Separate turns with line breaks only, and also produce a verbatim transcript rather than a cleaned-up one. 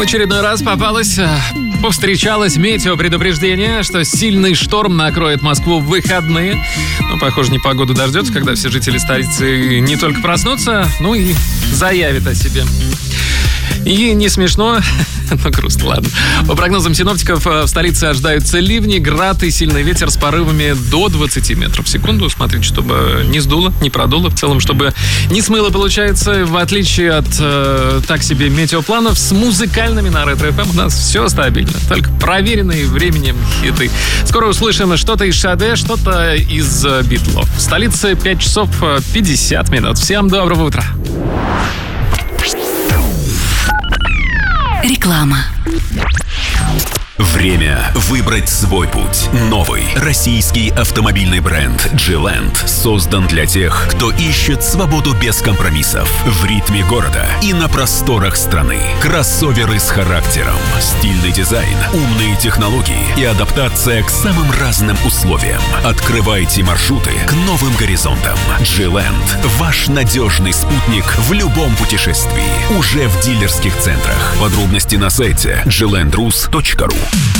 В очередной раз попалось, повстречалось метеопредупреждение, что сильный шторм накроет Москву в выходные. Но, похоже, непогода дождется, когда все жители столицы не только проснутся, но и заявят о себе. И не смешно, но грустно, ладно. По прогнозам синоптиков, в столице ожидаются ливни, град и сильный ветер с порывами до двадцати метров в секунду. Смотрите, чтобы не сдуло, не продуло. В целом, чтобы не смыло, получается. В отличие от э, так себе метеопланов, с музыкальными на Ретро-эф эм у нас все стабильно. Только проверенные временем хиты. Скоро услышим что-то из Шаде, что-то из Битлов. В столице пять часов пятьдесят минут. Всем доброго утра.
Реклама.
Время выбрать свой путь. Новый российский автомобильный бренд G-Land создан для тех, кто ищет свободу без компромиссов в ритме города и на просторах страны. Кроссоверы с характером, стильный дизайн, умные технологии и адаптация к самым разным условиям. Открывайте маршруты к новым горизонтам. G-Land – ваш надежный спутник в любом путешествии. Уже в дилерских центрах. Подробности на сайте джи ленд рус точка ру.